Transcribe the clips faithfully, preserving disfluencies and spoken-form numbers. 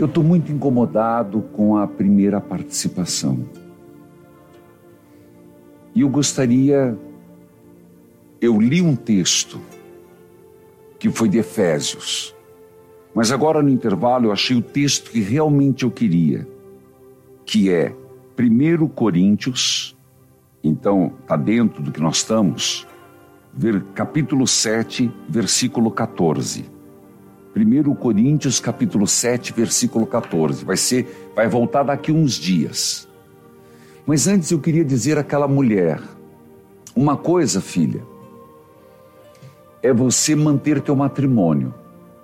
Eu estou muito incomodado com a primeira participação. E eu gostaria... Eu li um texto que foi de Efésios, mas agora no intervalo eu achei o texto que realmente eu queria, que é primeiro Coríntios, então está dentro do que nós estamos, ver, capítulo sete, versículo quatorze. primeiro Coríntios, capítulo sete, versículo quatorze. Vai ser, vai voltar daqui uns dias. Mas antes eu queria dizer àquela mulher, uma coisa, filha, é você manter teu matrimônio.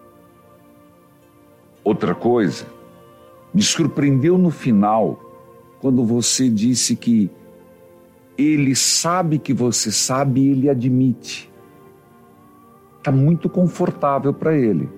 Outra coisa, me surpreendeu no final, quando você disse que ele sabe que você sabe e ele admite. Está muito confortável para ele.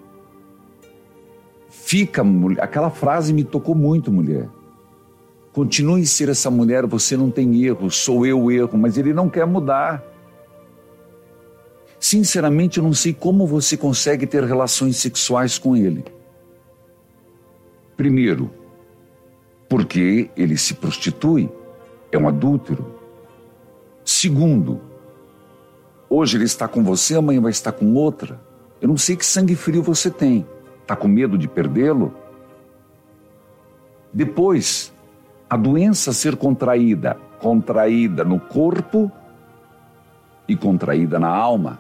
Fica, aquela frase me tocou muito, mulher. Continue a ser essa mulher, você não tem erro, sou eu o erro, mas ele não quer mudar. Sinceramente, eu não sei como você consegue ter relações sexuais com ele. Primeiro, porque ele se prostitui, é um adúltero. Segundo, hoje ele está com você, amanhã vai estar com outra. Eu não sei que sangue frio você tem. Está com medo de perdê-lo? Depois, a doença ser contraída, contraída no corpo e contraída na alma.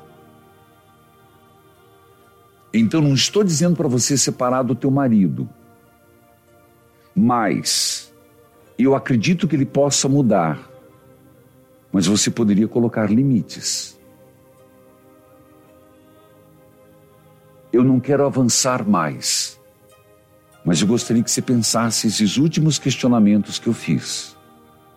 Então não estou dizendo para você separar do teu marido, mas eu acredito que ele possa mudar, mas você poderia colocar limites. Eu não quero avançar mais, mas eu gostaria que você pensasse esses últimos questionamentos que eu fiz.